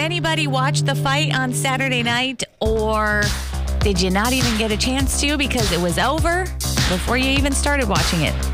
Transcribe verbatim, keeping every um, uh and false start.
anybody watch the fight on Saturday night, or did you not even get a chance to because it was over before you even started watching it?